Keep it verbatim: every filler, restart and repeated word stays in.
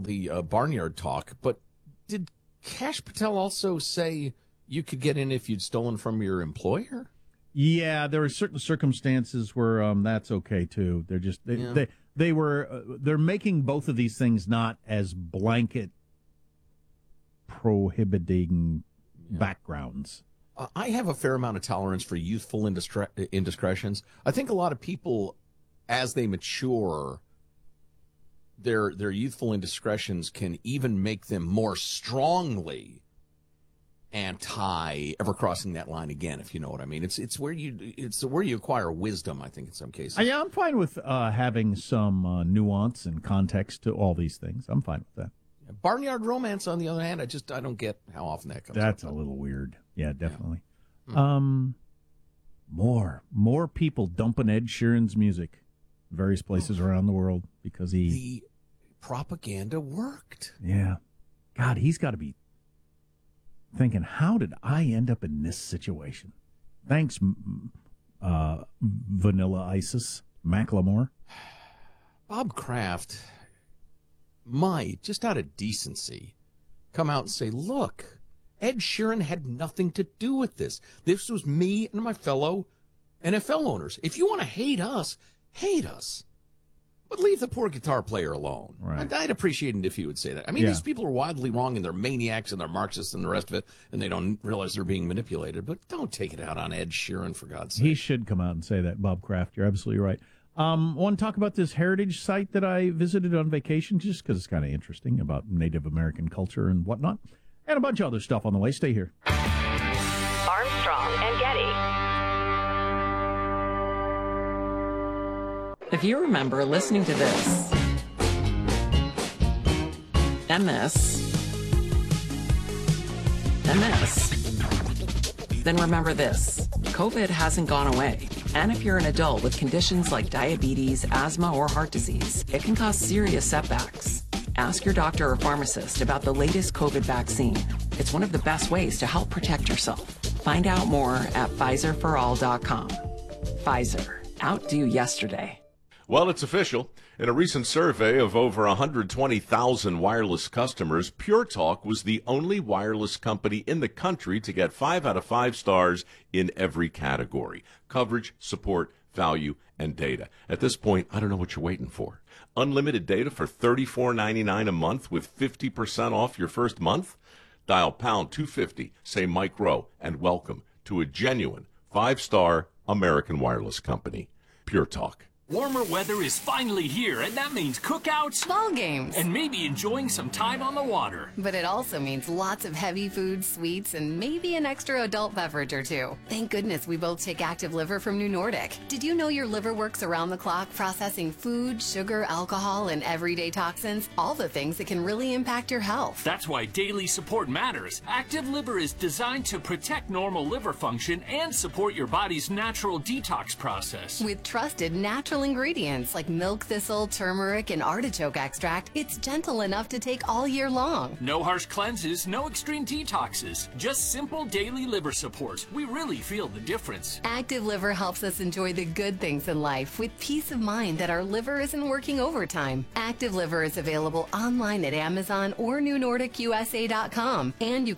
the uh, barnyard talk, but did Kash Patel also say you could get in if you'd stolen from your employer? Yeah, there are certain circumstances where um, that's okay too. They're just they Yeah. they, they were uh, they're making both of these things not as blanket prohibiting Yeah. backgrounds. Uh, I have a fair amount of tolerance for youthful indiscre- indiscretions. I think a lot of people, as they mature, their their youthful indiscretions can even make them more strongly anti ever crossing that line again, if you know what I mean. It's it's where you it's where you acquire wisdom, I think, in some cases. Uh, yeah, I'm fine with uh, having some uh, nuance and context to all these things. I'm fine with that. Barnyard romance, on the other hand, I just I don't get how often that comes That's up. a little weird. Yeah, definitely. Yeah. Mm. Um, more more people dumping Ed Sheeran's music in various places around the world because he. The propaganda worked. Yeah, God, he's got to be thinking, how did I end up in this situation? Thanks, m- uh, Vanilla Isis Macklemore. Bob Kraft might, just out of decency, come out and say, look, Ed Sheeran had nothing to do with this. This was me and my fellow N F L owners. If you want to hate us, hate us. But leave the poor guitar player alone. Right. I'd, I'd appreciate it if he would say that. I mean, Yeah. these people are wildly wrong, and they're maniacs, and they're Marxists, and the rest of it, and they don't realize they're being manipulated. But don't take it out on Ed Sheeran, for God's sake. He should come out and say that, Bob Kraft. You're absolutely right. Um, want to talk about this heritage site that I visited on vacation, just because it's kind of interesting about Native American culture and whatnot, and a bunch of other stuff on the way. Stay here. Armstrong and Getty. If you remember listening to this and this and this, then remember this. COVID hasn't gone away. And if you're an adult with conditions like diabetes, asthma, or heart disease, it can cause serious setbacks. Ask your doctor or pharmacist about the latest COVID vaccine. It's one of the best ways to help protect yourself. Find out more at Pfizer for all dot com. Pfizer. Outdo yesterday. Well, it's official. In a recent survey of over one hundred twenty thousand wireless customers, Pure Talk was the only wireless company in the country to get five out of five stars in every category: coverage, support, value, and data. At this point, I don't know what you're waiting for. Unlimited data for thirty-four ninety-nine a month with fifty percent off your first month? Dial pound two fifty, say Mike Rowe, and welcome to a genuine five-star American wireless company. Pure Talk. Warmer weather is finally here, and that means cookouts, ball games, and maybe enjoying some time on the water. But it also means lots of heavy foods, sweets, and maybe an extra adult beverage or two. Thank goodness we both take Active Liver from New Nordic. Did you know your liver works around the clock processing food, sugar, alcohol, and everyday toxins? All the things that can really impact your health. That's why daily support matters. Active Liver is designed to protect normal liver function and support your body's natural detox process. With trusted natural ingredients like milk thistle, turmeric, and artichoke extract, it's gentle enough to take all year long. No harsh cleanses, no extreme detoxes, just simple daily liver support. We really feel the difference. Active Liver helps us enjoy the good things in life with peace of mind that our liver isn't working overtime. Active Liver is available online at Amazon or new nordic u s a dot com, and you